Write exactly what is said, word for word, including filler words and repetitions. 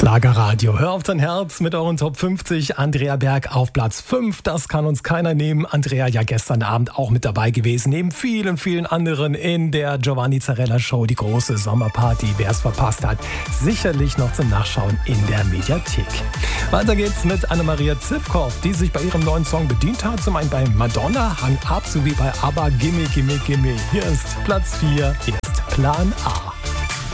Schlagerradio. Hör auf dein Herz mit euren Top fünfzig. Andrea Berg auf Platz fünf. Das kann uns keiner nehmen. Andrea ja gestern Abend auch mit dabei gewesen. Neben vielen, vielen anderen in der Giovanni Zarella Show. Die große Sommerparty. Wer es verpasst hat, sicherlich noch zum Nachschauen in der Mediathek. Weiter geht's mit Anna-Maria Zivkow, die sich bei ihrem neuen Song bedient hat. Zum einen bei Madonna, Hang Up, sowie bei ABBA, Gimme, Gimme, Gimme. Hier ist Platz vier. Hier ist Plan A.